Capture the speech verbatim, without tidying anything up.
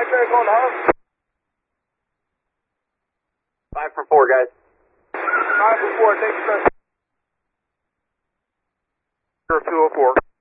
traffic on the hub. Five for four, guys. Five for four, take the two oh four.